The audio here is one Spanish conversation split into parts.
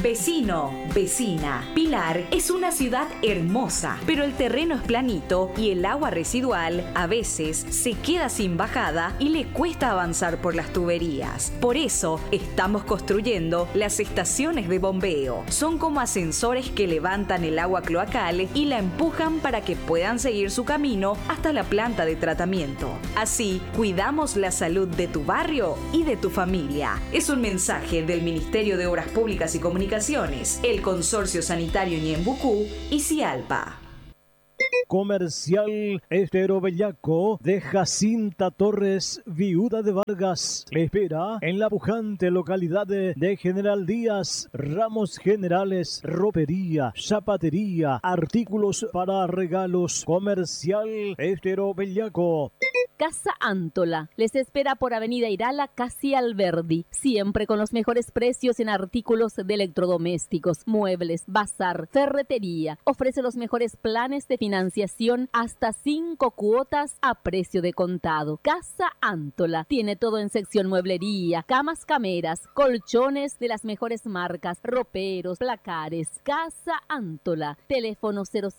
Vecino, vecina, Pilar es una ciudad hermosa, pero el terreno es planito y el agua residual a veces se queda sin bajada y le cuesta avanzar por las tuberías. Por eso estamos construyendo las estaciones de bombeo. Son como ascensores que levantan el agua cloacal y la empujan para que puedan seguir su camino hasta la planta de tratamiento. Así, cuidamos la salud de tu barrio y de tu familia. Es un mensaje del Ministerio de Obras Públicas y Comunicaciones, el Consorcio Sanitario Ñembucú y Cialpa. Comercial Estero Bellaco de Jacinta Torres, viuda de Vargas. Le espera en la pujante localidad de General Díaz. Ramos generales, ropería, zapatería, artículos para regalos. Comercial Estero Bellaco. Casa Antola les espera por Avenida Irala, casi Alberdi, siempre con los mejores precios en artículos de electrodomésticos, muebles, bazar, ferretería. Ofrece los mejores planes de financiación hasta 5 cuotas a precio de contado. Casa Antola tiene todo en sección mueblería, camas cameras, colchones de las mejores marcas, roperos, placares. Casa Antola, teléfono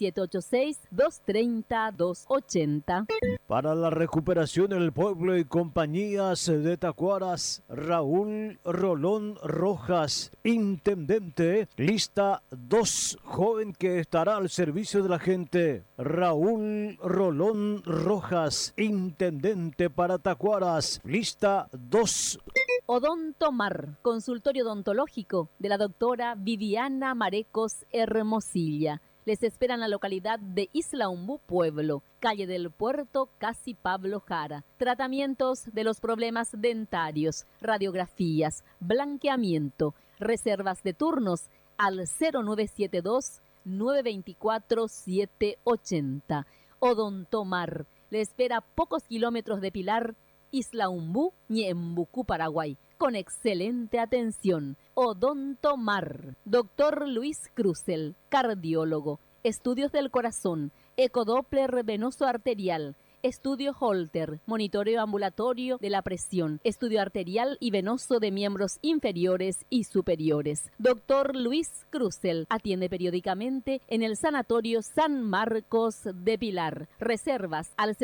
0786-230-280. Para la recuperación del pueblo y compañías de Tacuaras, Raúl Rolón Rojas, intendente, lista 2, joven que estará al servicio de la gente. Raúl Rolón Rojas, intendente para Tacuaras, lista 2. Odontomar, consultorio odontológico de la doctora Viviana Marecos Hermosilla. Les espera en la localidad de Isla Umbú, Pueblo, calle del Puerto, casi Pablo Jara. Tratamientos de los problemas dentarios, radiografías, blanqueamiento, reservas de turnos al 0972-924-780. Odontomar, le espera a pocos kilómetros de Pilar, Isla Umbú, Ñembucú, Paraguay, con excelente atención. Odontomar. Doctor Luis Cruzel, cardiólogo. Estudios del corazón, ecodoppler venoso arterial, estudio Holter, monitoreo ambulatorio de la presión, estudio arterial y venoso de miembros inferiores y superiores. Doctor Luis Cruzel atiende periódicamente en el Sanatorio San Marcos de Pilar. Reservas al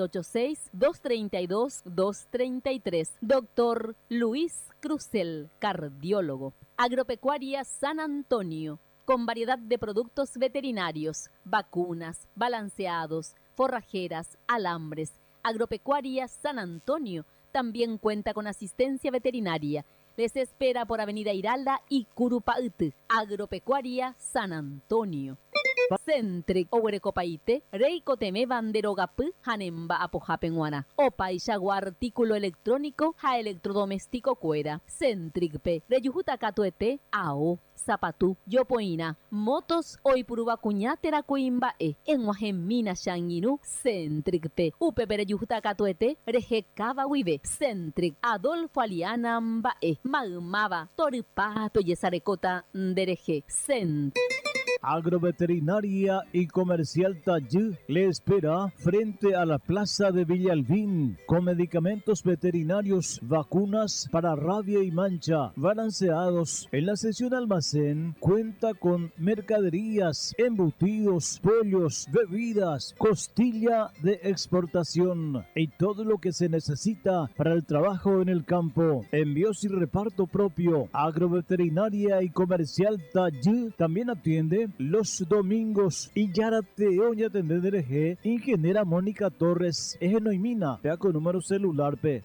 0786-232-233. Doctor Luis Cruzel, cardiólogo. Agropecuaria San Antonio, con variedad de productos veterinarios, vacunas, balanceados, forrajeras, alambres. Agropecuaria San Antonio también cuenta con asistencia veterinaria. Les espera por Avenida Irala y Curupaut. Agropecuaria San Antonio. Centric Owerecopaite, Reiko Teme Banderogapú, Hanemba Apojapenguana. Opa y Jaguar artículo electrónico, ja electrodoméstico cuera. Centric P, Reyujuta Catuete, AO, Zapatú, Yopoina, Motos, Oipuruba Cuñatera Coimba en Guajemina Shanginu, Centric P, Upepere Yujuta Catuete, Rejecaba Wibe, Centric, Adolfo Aliana Mbae, Magmaba, Toripato Yesarecota Ndereje, Centric. Agroveterinaria y Comercial Tayú le espera frente a la Plaza de Villalbín con medicamentos veterinarios, vacunas para rabia y mancha, balanceados. En la sección almacén cuenta con mercaderías, embutidos, pollos, bebidas, costilla de exportación y todo lo que se necesita para el trabajo en el campo. Envíos y reparto propio. Agroveterinaria y Comercial Tayú también atiende los domingos. Y Yarate Oña Tendereje, ingeniera Mónica Torres, Ejenoimina, vea con número celular P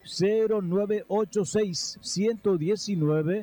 0986 119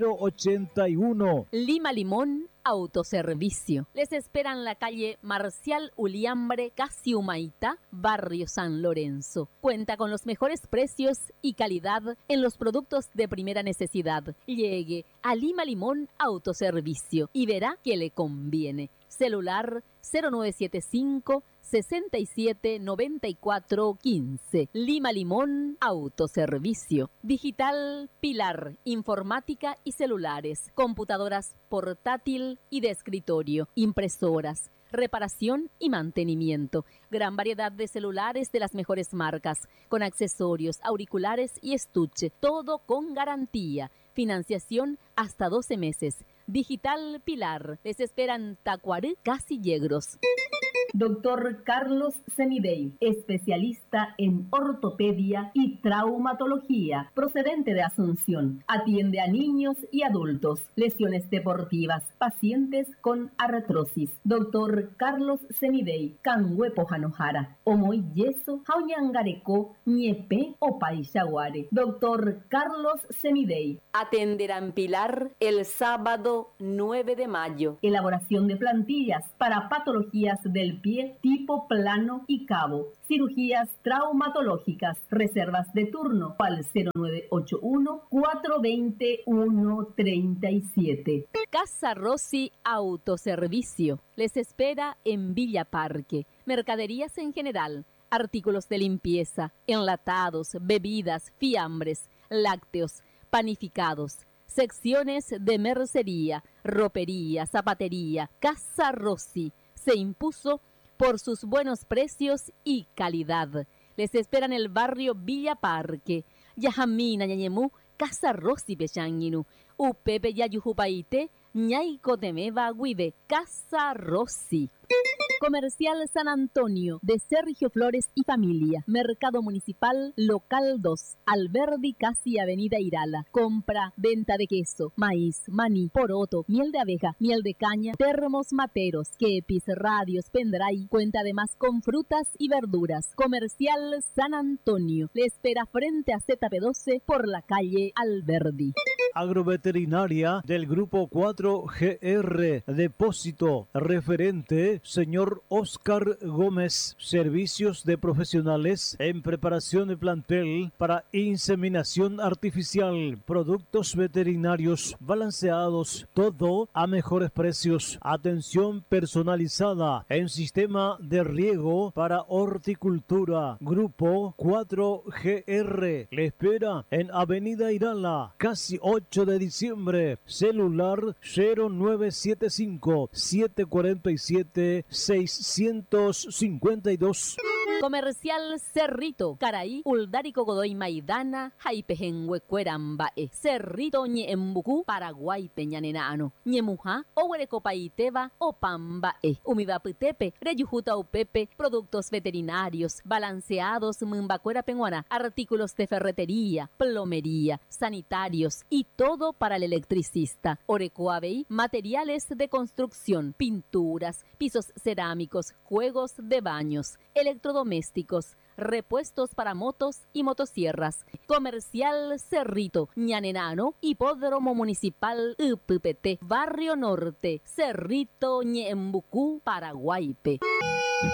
081. Lima Limón Autoservicio. Les espera en la calle Marcial Uliambre, casi Humaitá, barrio San Lorenzo. Cuenta con los mejores precios y calidad en los productos de primera necesidad. Llegue a Lima Limón Autoservicio y verá que le conviene. Celular 0975 67 94 15. Lima Limón Autoservicio. Digital Pilar, informática y celulares, computadoras portátil y de escritorio, impresoras, reparación y mantenimiento. Gran variedad de celulares de las mejores marcas, con accesorios, auriculares y estuche, todo con garantía. Financiación hasta 12 meses. Digital Pilar. Les esperan Tacuaré, Casi Yegros. Doctor Carlos Semidey, especialista en ortopedia y traumatología, procedente de Asunción. Atiende a niños y adultos, lesiones deportivas, pacientes con artrosis. Doctor Carlos Semidey, Canhuepo Janojara, Omoy Yeso, Jauñangareco, Ñepe o Paixaguare. Doctor Carlos Semidey. Atenderán Pilar el sábado 9 de mayo. Elaboración de plantillas para patologías del pie tipo plano y cabo. Cirugías traumatológicas. Reservas de turno al 0981-421-37. Casa Rossi Autoservicio. Les espera en Villa Parque. Mercaderías en general. Artículos de limpieza, enlatados, bebidas, fiambres, lácteos, panificados. Secciones de mercería, ropería, zapatería. Casa Rossi se impuso por sus buenos precios y calidad. Les espera en el barrio Villa Parque. Yajamina ñañemú, Casa Rossi Pechanguinu. Upepe Yayujupaite, Ñaico Temeba Guive, Casa Rossi. Comercial San Antonio, de Sergio Flores y Familia. Mercado Municipal, Local 2, Alberdi, casi Avenida Irala. Compra, venta de queso, maíz, maní, poroto, miel de abeja, miel de caña, termos materos, kepis, radios, pendrive. Cuenta además con frutas y verduras. Comercial San Antonio. Le espera frente a ZP12 por la calle Alberdi. Agroveterinaria del Grupo 4GR. Depósito. Referente, señor Oscar Gómez. Servicios de profesionales en preparación de plantel para inseminación artificial. Productos veterinarios balanceados. Todo a mejores precios. Atención personalizada en sistema de riego para horticultura. Grupo 4GR. Le espera en Avenida Irala, casi 8 de diciembre. Celular 0975 747 652. Comercial Cerrito, Caraí, Uldárico Godoy Maidana, Jaipejenhuecuerambae, Cerrito Ñeembucú, Paraguay Peñanenano, Ñemujá, Ohuerecopaiteba, Opambae, Umibapitepe, Reyujuta Upepe, productos veterinarios, balanceados, Mumbacuera Penguana, artículos de ferretería, plomería, sanitarios y todo para el electricista. Orecoabey, materiales de construcción, pinturas, pisos cerámicos, juegos de baños, electrodomésticos, repuestos para motos y motosierras. Comercial Cerrito, Ñanenano, Hipódromo Municipal UPPT, Barrio Norte, Cerrito Ñeembucú, Paraguaype.